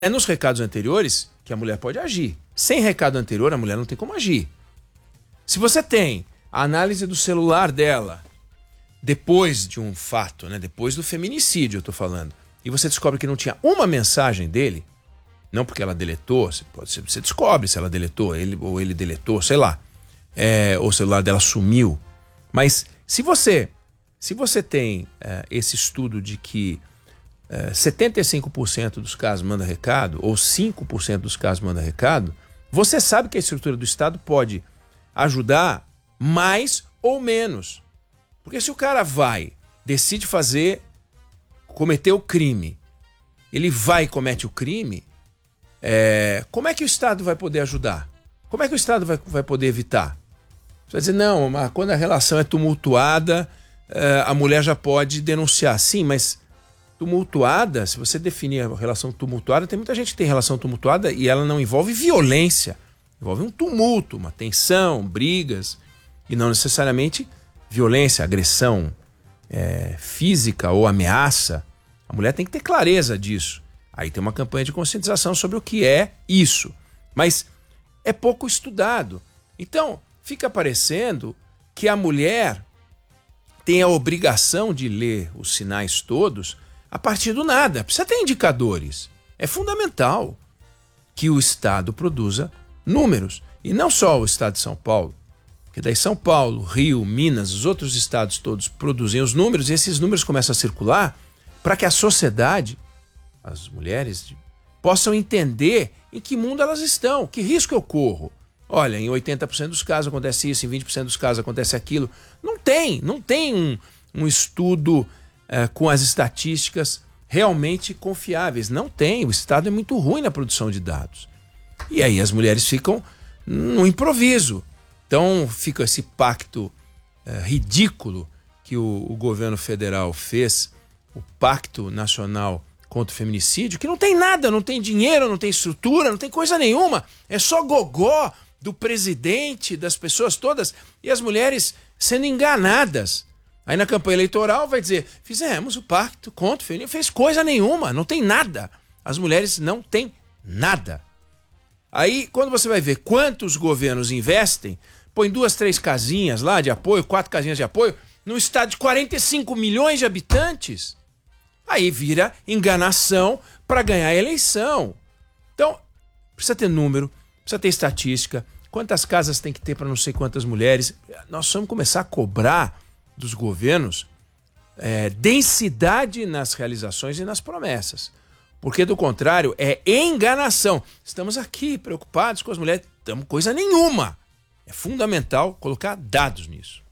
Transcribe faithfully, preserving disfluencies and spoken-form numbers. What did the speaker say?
É nos recados anteriores que a mulher pode agir. Sem recado anterior, a mulher não tem como agir. Se você tem a análise do celular dela, depois de um fato, né, depois do feminicídio, eu tô falando, e você descobre que não tinha uma mensagem dele, não porque ela deletou, você, pode, você descobre se ela deletou, ele, ou ele deletou, sei lá, é, ou o celular dela sumiu. Mas se você, se você tem é, esse estudo de que é, setenta e cinco por cento dos casos manda recado, ou cinco por cento dos casos manda recado, você sabe que a estrutura do Estado pode ajudar mais ou menos. Porque se o cara vai, decide fazer, cometer o crime, ele vai e comete o crime, é, como é que o Estado vai poder ajudar? Como é que o Estado vai, vai poder evitar? Você vai dizer, não, mas quando a relação é tumultuada, é, a mulher já pode denunciar. Sim, mas tumultuada, se você definir a relação tumultuada, tem muita gente que tem relação tumultuada e ela não envolve violência. Envolve um tumulto, uma tensão, brigas, e não necessariamente violência, agressão é, física ou ameaça. A mulher tem que ter clareza disso. Aí tem uma campanha de conscientização sobre o que é isso. Mas é pouco estudado. Então, fica parecendo que a mulher tem a obrigação de ler os sinais todos a partir do nada. Precisa ter indicadores. É fundamental que o Estado produza números. E não só o Estado de São Paulo. Porque daí São Paulo, Rio, Minas, os outros estados todos produzem os números e esses números começam a circular para que a sociedade, as mulheres, possam entender em que mundo elas estão, que risco eu corro. Olha, em oitenta por cento dos casos acontece isso, em vinte por cento dos casos acontece aquilo. Não tem, não tem um, um estudo é, com as estatísticas realmente confiáveis. Não tem, o Estado é muito ruim na produção de dados. E aí as mulheres ficam no improviso. Então fica esse pacto é, ridículo que o, o governo federal fez, o Pacto Nacional contra o Feminicídio, que não tem nada, não tem dinheiro, não tem estrutura, não tem coisa nenhuma. É só gogó do presidente, das pessoas todas, e as mulheres sendo enganadas. Aí na campanha eleitoral vai dizer, fizemos o pacto contra o feminicídio, fez coisa nenhuma, não tem nada. As mulheres não têm nada. Aí quando você vai ver quantos governos investem, põe duas, três casinhas lá de apoio, quatro casinhas de apoio, num estado de quarenta e cinco milhões de habitantes, aí vira enganação para ganhar a eleição. Então, precisa ter número, precisa ter estatística, quantas casas tem que ter para não sei quantas mulheres. Nós vamos começar a cobrar dos governos é, densidade nas realizações e nas promessas. Porque, do contrário, é enganação. Estamos aqui preocupados com as mulheres, não temos coisa nenhuma. É fundamental colocar dados nisso.